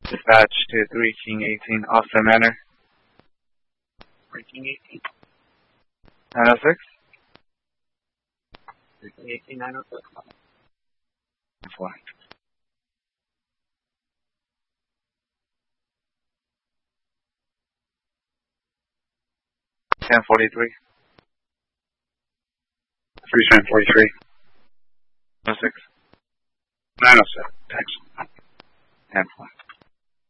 Dispatch to 3 King 18 Austin Manor. 3 King 18. 906. 3 King 18, 906. Fly. Ten 43. 343. 06. 907. Thanks. 10 fly.